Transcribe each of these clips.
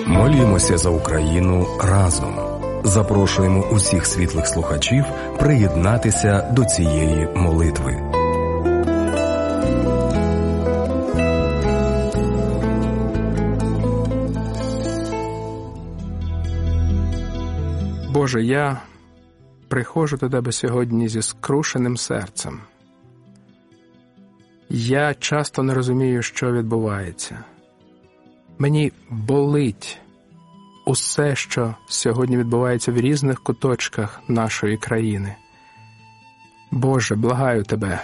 Молімося за Україну разом. Запрошуємо усіх світлих слухачів приєднатися до цієї молитви. Боже, я приходжу до Тебе сьогодні зі скрушеним серцем. Я часто не розумію, що відбувається. Мені болить усе, що сьогодні відбувається в різних куточках нашої країни. Боже, благаю Тебе,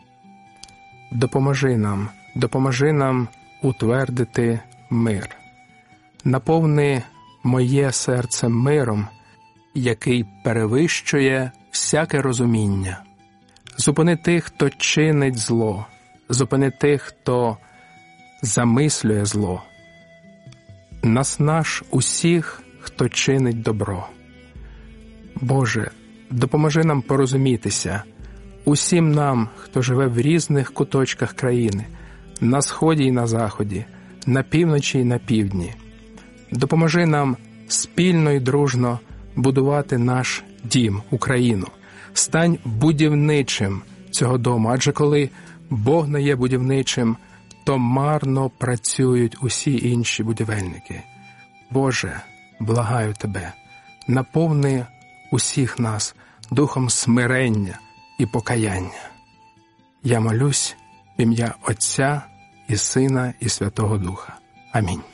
допоможи нам утвердити мир. Наповни моє серце миром, який перевищує всяке розуміння. Зупини тих, хто чинить зло, зупини тих, хто замислює зло. Наснаж усіх, хто чинить добро. Боже, допоможи нам порозумітися, усім нам, хто живе в різних куточках країни, на сході і на заході, на півночі і на півдні. Допоможи нам спільно і дружно будувати наш дім, Україну. Стань будівничим цього дому, адже коли Бог не є будівничим, то марно працюють усі інші будівельники. Боже, благаю Тебе, наповни усіх нас духом смирення і покаяння. Я молюсь в ім'я Отця і Сина і Святого Духа. Амінь.